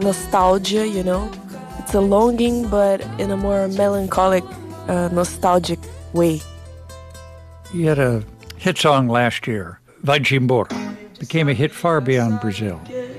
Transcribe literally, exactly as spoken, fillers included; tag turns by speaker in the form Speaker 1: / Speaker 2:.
Speaker 1: nostalgia, you know? It's a longing, but in a more melancholic, uh, nostalgic way.
Speaker 2: You had a hit song last year, Vai Embora. Became a hit far beyond Brazil.